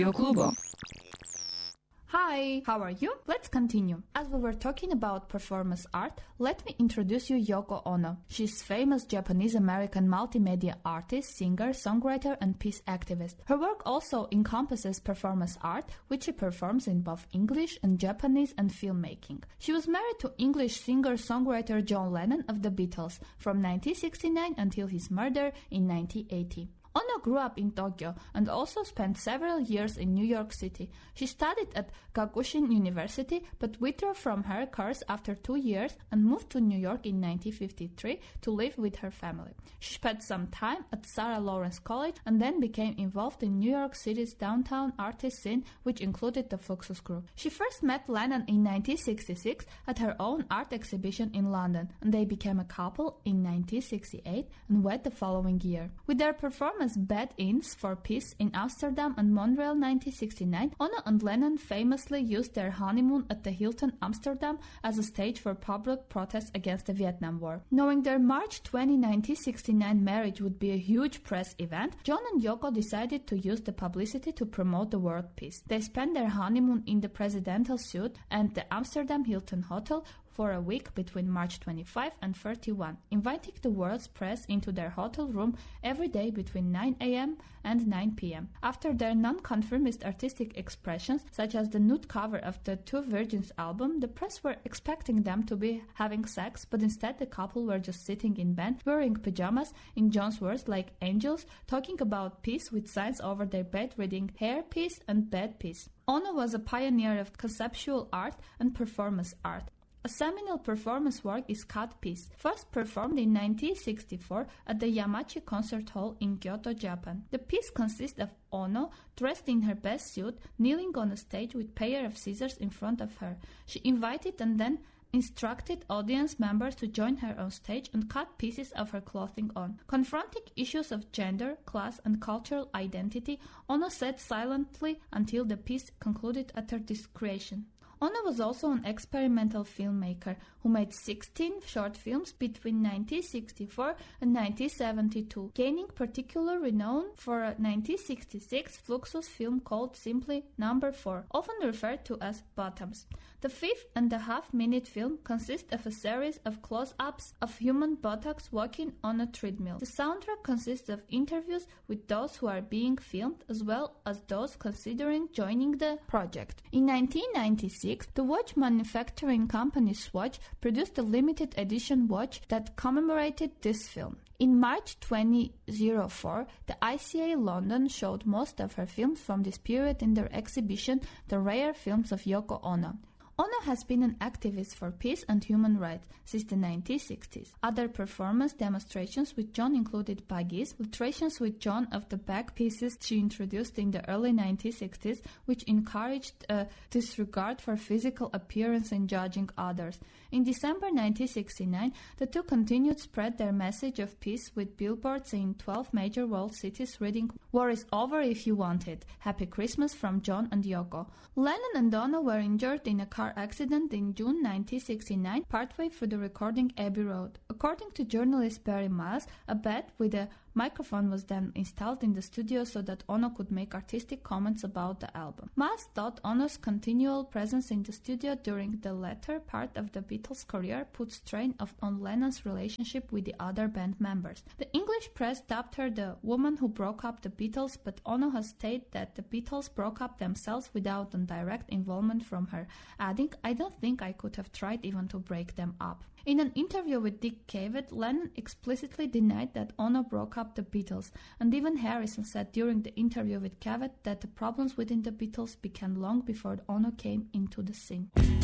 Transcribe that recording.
Klubo. Hi, how are you? Let's continue. As we were talking about performance art, let me introduce you Yoko Ono. She's famous Japanese-American multimedia artist, singer, songwriter, and peace activist. Her work also encompasses performance art, which she performs in both English and Japanese and filmmaking. She was married to English singer-songwriter John Lennon of the Beatles from 1969 until his murder in 1980. Ono grew up in Tokyo and also spent several years in New York City. She studied at Gakushin University but withdrew from her course after 2 years and moved to New York in 1953 to live with her family. She spent some time at Sarah Lawrence College and then became involved in New York City's downtown artist scene, which included the Fluxus Group. She first met Lennon in 1966 at her own art exhibition in London, and they became a couple in 1968 and wed the following year. With their performance Bed Inns for Peace in Amsterdam and Montreal 1969, Ono and Lennon famously used their honeymoon at the Hilton Amsterdam as a stage for public protests against the Vietnam War. Knowing their March 20, 1969 marriage would be a huge press event, John and Yoko decided to use the publicity to promote the world peace. They spent their honeymoon in the presidential suite and the Amsterdam Hilton Hotel for a week between March 25 and 31, inviting the world's press into their hotel room every day between 9 a.m. and 9 p.m. After their non-conformist artistic expressions, such as the nude cover of the Two Virgins album, the press were expecting them to be having sex, but instead the couple were just sitting in bed, wearing pajamas, in John's words, like angels, talking about peace with signs over their bed reading hair peace and bed peace. Ono was a pioneer of conceptual art and performance art. A seminal performance work is Cut Piece, first performed in 1964 at the Yamachi Concert Hall in Kyoto, Japan. The piece consists of Ono, dressed in her best suit, kneeling on a stage with a pair of scissors in front of her. She invited and then instructed audience members to join her on stage and cut pieces of her clothing on. Confronting issues of gender, class, and cultural identity, Ono sat silently until the piece concluded at her discretion. Ono was also an experimental filmmaker who made 16 short films between 1964 and 1972, gaining particular renown for a 1966 Fluxus film called simply Number 4, often referred to as Bottoms. The 5.5-minute film consists of a series of close-ups of human buttocks walking on a treadmill. The soundtrack consists of interviews with those who are being filmed as well as those considering joining the project. In 1996, the watch manufacturing company Swatch produced a limited edition watch that commemorated this film. In March 2004, the ICA London showed most of her films from this period in their exhibition, The Rare Films of Yoko Ono. Ono has been an activist for peace and human rights since the 1960s. Other performance demonstrations with John included Baggies, illustrations with John of the back pieces she introduced in the early 1960s, which encouraged a disregard for physical appearance in judging others. In December 1969, the two continued to spread their message of peace with billboards in 12 major world cities reading, "War is over if you want it. Happy Christmas from John and Yoko." Lennon and Ono were injured in a car accident in June 1969, partway through the recording Abbey Road. According to journalist Barry Miles, a bed with a microphone was then installed in the studio so that Ono could make artistic comments about the album. Miles thought Ono's continual presence in the studio during the latter part of the Beatles' career put strain on Lennon's relationship with the other band members. The English press dubbed her the woman who broke up the Beatles, but Ono has stated that the Beatles broke up themselves without a direct involvement from her, adding, "I don't think I could have tried even to break them up." In an interview with Dick Cavett, Lennon explicitly denied that Ono broke up the Beatles, and even Harrison said during the interview with Cavett that the problems within the Beatles began long before Ono came into the scene.